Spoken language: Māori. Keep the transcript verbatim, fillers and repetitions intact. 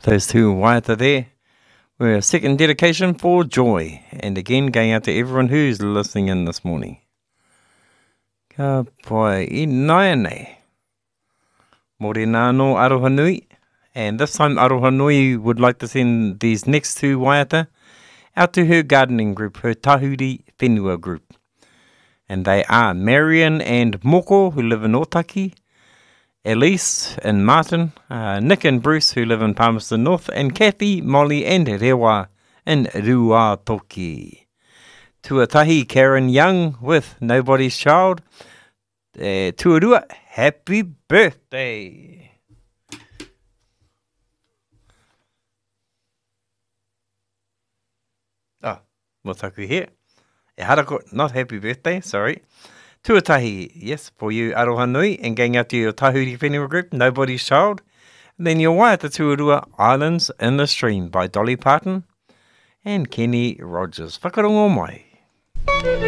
Those two waiata there were a second dedication for Joy. And again, going out to everyone who's listening in this morning. Ka pai I nai nei. Mōre nā no Aroha Nui. And this time Aroha Nui would like to send these next two waiata out to her gardening group, her Tahuri Whenua group. And they are Marion and Moko, who live in Otaki, Elise and Martin, uh, Nick and Bruce, who live in Palmerston North, and Kathy, Molly and Rewa in Ruatoki. Tuatahi Karen Young with Nobody's Child. Uh, Tuarua, happy birthday! Oh, motaku here. E harako, not happy birthday, sorry. Tuatahi, yes, for you Aroha Nui, and going out to your Tahuri Whenua group, Nobody's Child. And then your waiata Tuarua, Islands in the Stream by Dolly Parton and Kenny Rogers. Whakarongo mai.